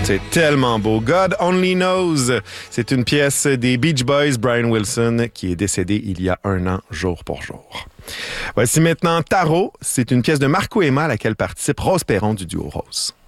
C'est tellement beau. God Only Knows. C'est une pièce des Beach Boys, Brian Wilson, qui est décédé il y a 1 an, jour pour jour. Voici maintenant Tarot. C'est une pièce de Marco Emma à laquelle participe Rose Perron du duo Rose.